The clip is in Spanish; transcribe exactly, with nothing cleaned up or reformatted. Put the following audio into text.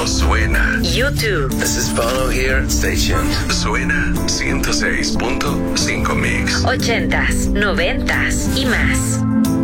Esto suena. YouTube. This is Bono here. Stay tuned. Suena ciento seis punto cinco Mix. Ochentas, noventas y más.